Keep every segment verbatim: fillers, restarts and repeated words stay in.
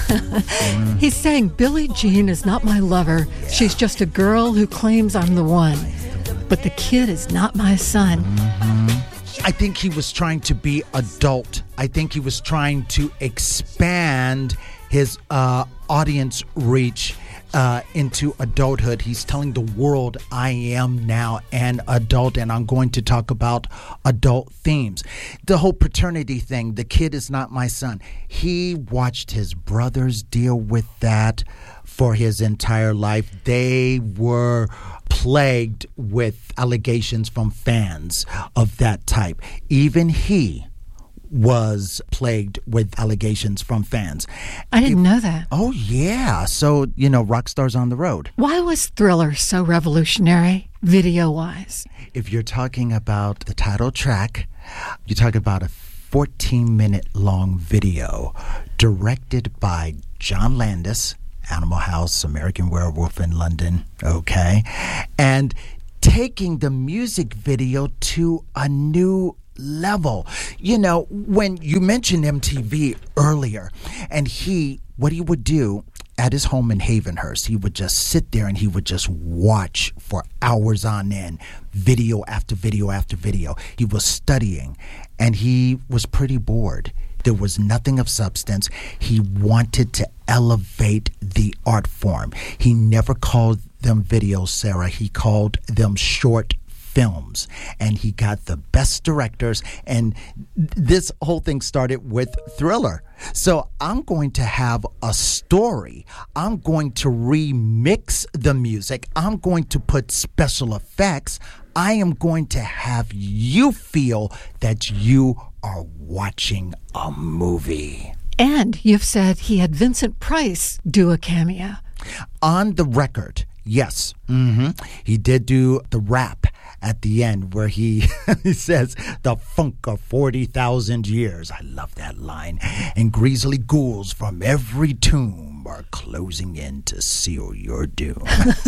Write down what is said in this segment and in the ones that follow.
He's saying Billie Jean is not my lover. Yeah. She's just a girl who claims I'm the one. But the kid is not my son. Mm-hmm. I think he was trying to be adult. I think he was trying to expand his uh, audience reach uh, into adulthood. He's telling the world, I am now an adult, and I'm going to talk about adult themes. The whole paternity thing, the kid is not my son. He watched his brothers deal with that for his entire life. They were plagued with allegations from fans of that type. Even he was plagued with allegations from fans. I didn't if, know that. Oh, yeah. So, you know, rock stars on the road. Why was Thriller so revolutionary, video-wise? If you're talking about the title track, you're talking about a fourteen-minute long video directed by John Landis, Animal House, American Werewolf in London, okay? And taking the music video to a new level. You know, when you mentioned M T V earlier, and he, what he would do at his home in Havenhurst, he would just sit there and he would just watch for hours on end, video after video after video. He was studying, and he was pretty bored. There was nothing of substance. He wanted to elevate the art form. He never called them videos, Sarah. He called them short films, and he got the best directors, and this whole thing started with Thriller. So I'm going to have a story. I'm going to remix the music. I'm going to put special effects. I am going to have you feel that you are watching a movie. And you've said he had Vincent Price do a cameo. On the record, yes. Mm-hmm. He did do the rap at the end where he, he says, the funk of forty thousand years. I love that line. And grisly ghouls from every tomb are closing in to seal your doom.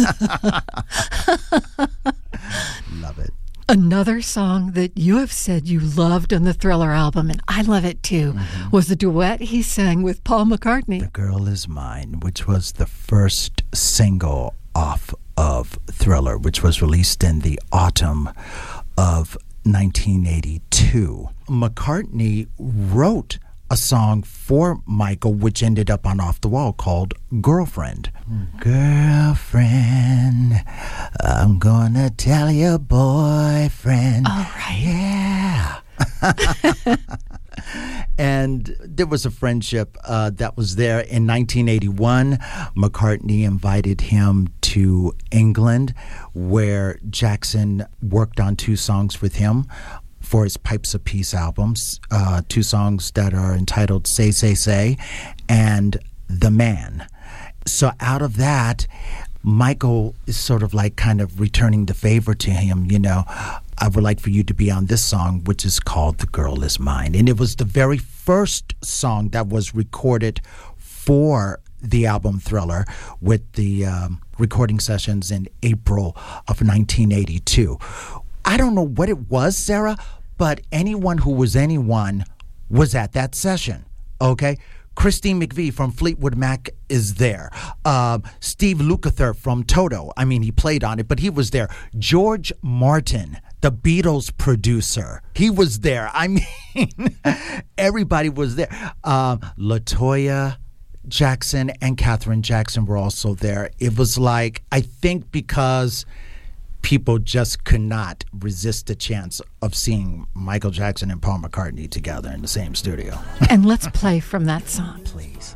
Love it. Another song that you have said you loved on the Thriller album, and I love it too, mm-hmm. was the duet he sang with Paul McCartney. The Girl Is Mine, which was the first single off of Thriller, which was released in the autumn of nineteen eighty-two. McCartney wrote a song for Michael, which ended up on Off the Wall, called Girlfriend. Mm. Girlfriend, I'm gonna tell your boyfriend. All right. Yeah. And there was a friendship uh, that was there. In nineteen eighty-one, McCartney invited him to England, where Jackson worked on two songs with him for his Pipes of Peace albums, uh, two songs that are entitled Say, Say, Say and The Man. So out of that, Michael is sort of like kind of returning the favor to him, you know. I would like for you to be on this song, which is called The Girl Is Mine. And it was the very first song that was recorded for the album Thriller, with the um, recording sessions in April of nineteen eighty-two. I don't know what it was, Sarah, but anyone who was anyone was at that session, okay? Christine McVie from Fleetwood Mac is there. Uh, Steve Lukather from Toto. I mean, he played on it, but he was there. George Martin, the Beatles producer, he was there. I mean, everybody was there. Uh, LaToya Jackson and Katherine Jackson were also there. It was like, I think because people just could not resist the chance of seeing Michael Jackson and Paul McCartney together in the same studio. And let's play from that song. Please.